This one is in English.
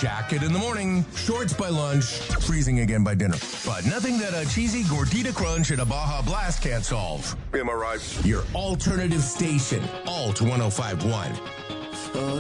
Jacket in the morning, shorts by lunch, freezing again by dinner. But nothing that a cheesy gordita crunch and a Baja Blast can't solve. Am I right? Your alternative station, Alt 1051.